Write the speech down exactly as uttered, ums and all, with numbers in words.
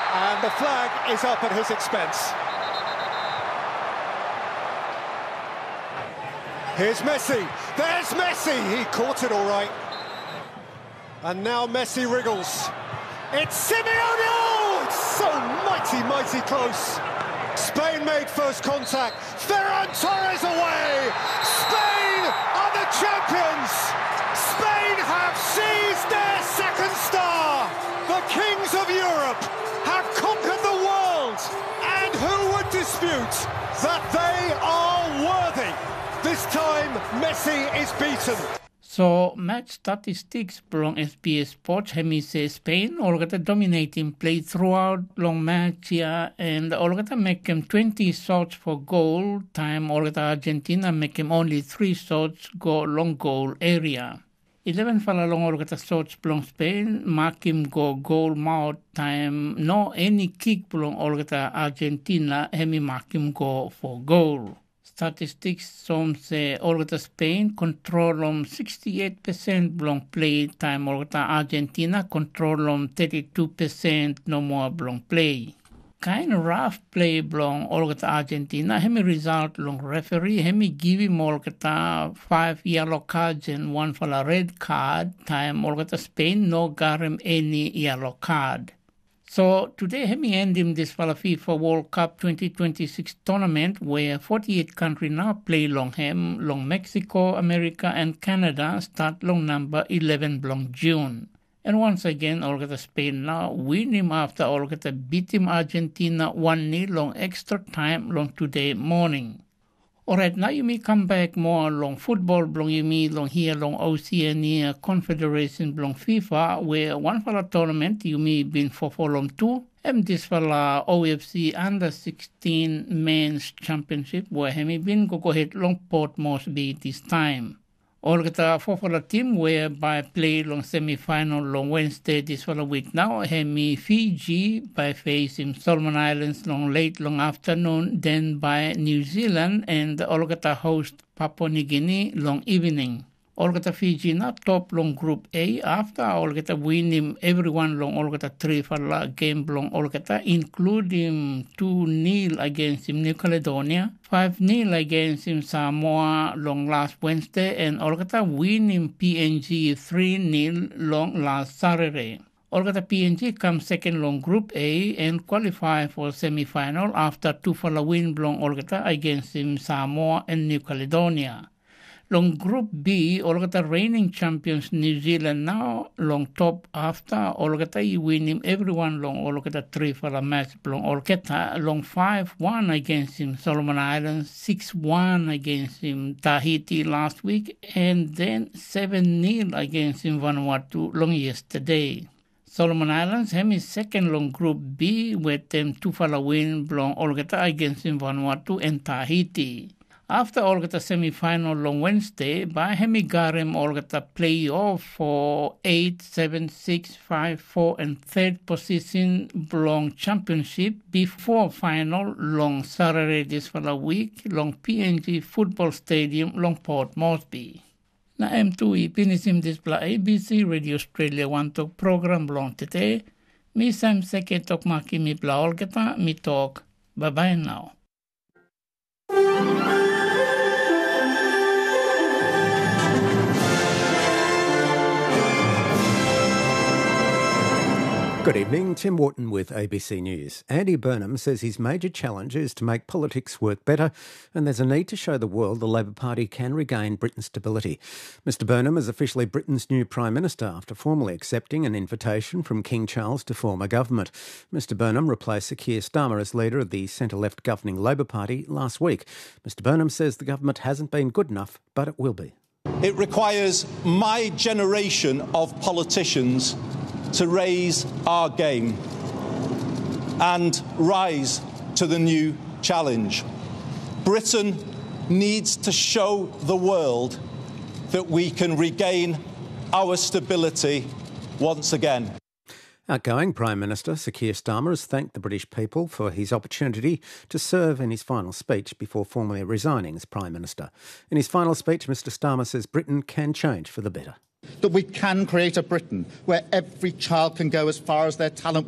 And the flag is up at his expense. Here's Messi. There's Messi. He caught it all right. And now Messi wriggles. It's Simeone. Oh, it's so mighty, mighty close. Spain made first contact. Ferran Torres away. Spain are the champions. Spain have seized their second star. The kings of Europe have conquered the world. And who would dispute that they are worthy? This time, Messi is beaten. So, match statistics from S B S Sports, hemi say Spain, all got a dominating play throughout long match here, and all got to make him twenty shots for goal time, all got Argentina make him only three shots go long goal area. eleven fala long all got shots from Spain, mark him go goal mouth time, no any kick from all got Argentina, hemi mark him go for goal. Statistics some say all the Spain control on sixty-eight percent long play time, all the Argentina control on thirty-two percent no more long play. Kind of rough play long all the Argentina, hemi result long referee, hemi give him all the five yellow cards and one for a red card time, all the Spain no got him any yellow card. So today, hemi end him this for the FIFA World Cup twenty twenty-six tournament where forty-eight countries now play long him, long Mexico, America and Canada start long number eleven long June. And once again, all got Spain now win him after all got beat him Argentina one nil long extra time long today morning. Alright, now you may come back more long football, long you may long here, long Oceania Confederation, long FIFA, where one for a tournament you may been for for long two, and this for the O F C under sixteen men's championship, where he may been go go ahead long Port Moresby this time. All get a four for the team whereby play long semi-final long Wednesday this for the week now. Hemi Fiji by facing Solomon Islands long late long afternoon, then by New Zealand and all get a host Papua New Guinea long evening. All get a Fiji not top long Group A after all get a win him everyone long all get a three for the game long all get a including two nil against him New Caledonia, five nil against him Samoa long last Wednesday, and all get a win him P N G three nil long last Saturday. All get a P N G come second long Group A and qualify for semi-final after two for the win long all get a against him Samoa and New Caledonia. Long Group B, all got the reigning champions New Zealand now long top after all got the win him everyone long all got the three for the match long all get long five one against him Solomon Islands, six one against him Tahiti last week, and then seven nil against him Vanuatu long yesterday. Solomon Islands have his second long Group B with them two for the win long all got against him Vanuatu and Tahiti. After all got a semi-final on Wednesday, by Hemi Garem all got a playoff for eight, seven, six, five, four and third position long championship before final long Saturday this for the week long P N G Football Stadium long Port Moresby. Na M two I pinisim display A B C Radio Australia one talk program long today. Mi sam seke tok maki mi bla all gata mi talk. Bye bye now. Good evening, Tim Wharton with A B C News. Andy Burnham says his major challenge is to make politics work better, and there's a need to show the world the Labor Party can regain Britain's stability. Mister Burnham is officially Britain's new Prime Minister after formally accepting an invitation from King Charles to form a government. Mister Burnham replaced Sir Keir Starmer as leader of the centre-left governing Labor Party last week. Mister Burnham says the government hasn't been good enough, but it will be. It requires my generation of politicians to raise our game and rise to the new challenge. Britain needs to show the world that we can regain our stability once again. Outgoing Prime Minister Sir Keir Starmer has thanked the British people for his opportunity to serve in his final speech before formally resigning as Prime Minister. In his final speech, Mister Starmer says Britain can change for the better. That we can create a Britain where every child can go as far as their talent